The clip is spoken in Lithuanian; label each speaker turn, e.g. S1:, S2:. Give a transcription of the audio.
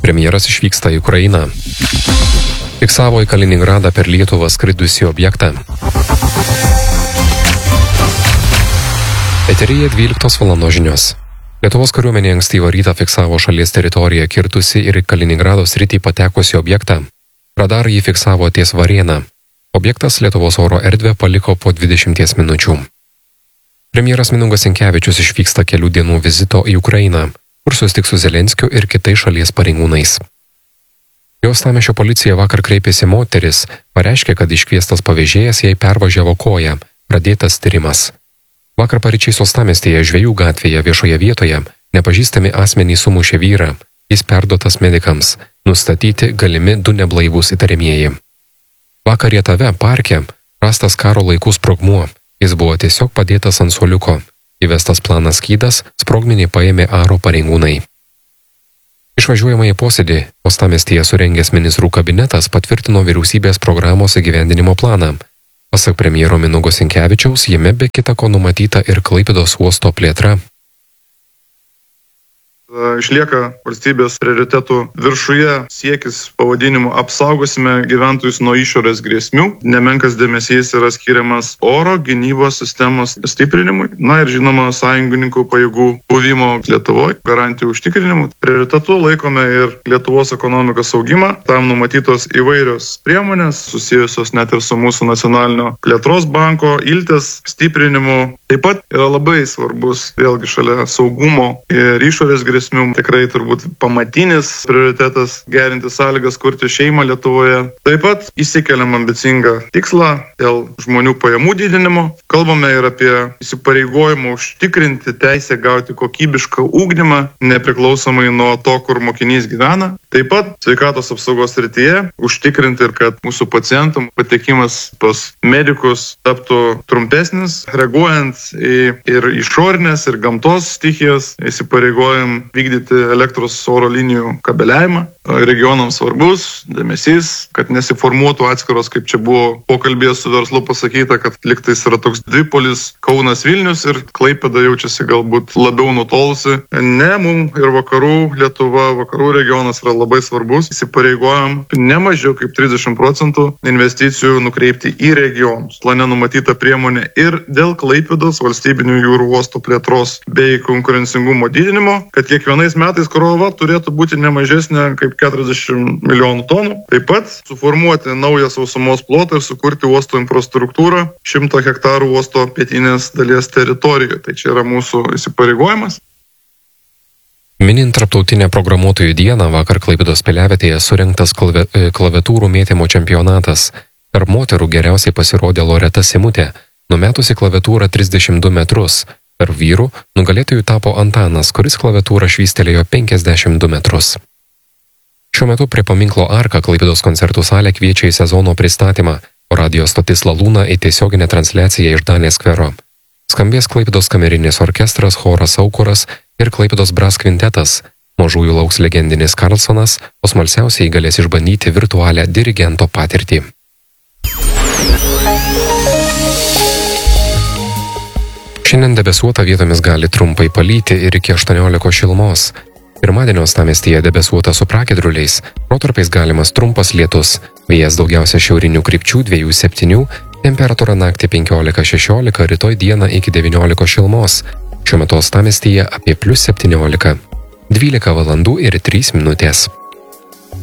S1: Premjeras išvyksta į Ukrainą. Fiksavo į Kaliningradą per Lietuvą skridusį objektą. Eteryje 12 valandos žinios. Lietuvos kariuomenė ankstyvą rytą fiksavo šalies teritoriją kirtusi ir į Kaliningrado sritį patekusi objektą. Radar jį fiksavo ties Varėna. Objektas Lietuvos oro erdvę paliko po 20 minučių. Premjeras Mindaugas Sinkevičius išvyksta kelių dienų vizito į Ukrainą, kur susitiks su Zelenskiu ir kitais šalies pareigūnais. Uostamiesčio policija vakar kreipėsi moteris, pareiškė, kad iškviestas pavėžėjas jai pervažiavo koją, pradėtas tyrimas. Vakar paryčiais Uostamiestyje Žvejų gatvėje viešoje vietoje nepažįstami asmenys sumušė vyrą, jis perduotas medikams, nustatyti galimi 2 neblaivūs įtariamieji. Vakar Rietave parke rastas karo laikų sprogmuo, jis buvo tiesiog padėtas ant suoliuko, įvestas planas skydas, sprogmenį paėmė aro pareigūnai. Išvažiuojamąjį posėdį Uostamiestyje surengęs ministrų kabinetas patvirtino vyriausybės programos įgyvendinimo planą. Pasak premjero Mindaugo Sinkevičiaus, jame be kita ko numatyta ir Klaipėdos uosto plėtra.
S2: Išlieka valstybės prioritetų viršuje siekis pavadinimu apsaugosime gyventojus nuo išorės grėsmių. Nemenkas dėmesys yra skiriamas oro gynybos sistemos stiprinimui, ir žinoma sąjungininkų pajėgų buvimo Lietuvoje, garantijų užtikrinimui. Prioritetu laikome ir Lietuvos ekonomikos augimą. Tam numatytos įvairios priemonės, susijusios net ir su mūsų nacionalinio plėtros banko iltės stiprinimu. Taip pat yra labai svarbus, vėlgi šalia saugumo ir išorės grėsmių, tikrai turbūt pamatinis prioritetas gerinti sąlygas kurti šeimą Lietuvoje. Taip pat įsikeliam ambicingą tikslą dėl žmonių pajamų didinimo. Kalbame ir apie įsipareigojimą užtikrinti teisę gauti kokybišką ugdymą, nepriklausomai nuo to, kur mokinys gyvena. Taip pat sveikatos apsaugos srityje užtikrinti ir kad mūsų pacientų patekimas pas medikus taptų trumpesnis, reaguojant ir išorinės, ir gamtos stichijas, įsipareigojim vykdyti elektros oro linijų kabeliavimą. Regionams svarbus dėmesys, kad nesiformuotų atskiros, kaip čia buvo pokalbėje su verslu pasakyta, kad liktais yra toks dvipolis Kaunas Vilnius ir Klaipėda jaučiasi galbūt labiau nutolusi. Ne, mums ir vakarų Lietuva, vakarų regionas yra labai svarbus. Įsipareigojam ne mažiau kaip 30% investicijų nukreipti į regionus. Plane numatyta priemonė ir dėl Klaipėdos valstybinių jūrų uostų plėtros bei konkurencingumo didinimo, kad kiekvienais metais krova turėtų būti ne mažesnė kaip 40 milijonų tonų. Taip pat suformuoti naują sausumos plotą ir sukurti uosto infrastruktūrą 100 hektarų uosto pietinės dalies teritorijoje. Tai čia yra mūsų įsipareigojimas.
S1: Minint Tarptautinę programuotojų dieną, vakar Klaipėdos Piliavietėje surengtas klaviatūrų mėtymo čempionatas. Tarp moterų geriausiai pasirodė Loreta Simutė, numetusi klaviatūrą 32 metrus. Tarp vyrų nugalėtojų tapo Antanas, kuris klaviatūrą švystelėjo 52 metrus. Šiuo metu prie paminklo Arka Klaipėdos koncertų salė kviečia į sezono pristatymą, o radijo stotis Lalūna į tiesioginę transliaciją iš Danės skvero. Skambės Klaipėdos kamerinis orkestras, choras Aukuras ir Klaipėdos Brass kvintetas. Mažųjų lauks legendinis Karlsonas, o smalsiausiai galės išbandyti virtualią dirigento patirtį. Šiandien debesuota, vietomis gali trumpai palyti ir iki 18 šilumos. Pirmadienio Uostamiestyje debesuota su pragiedruliais, protarpiais galimas trumpas lietus, vėjas daugiausia šiaurinių krypčių 2-7, temperatūra naktį 15-16, rytoj dieną iki 19 šilumos. Šiuo metu Uostamiestyje apie +17. 12 valandų ir 3 minutės.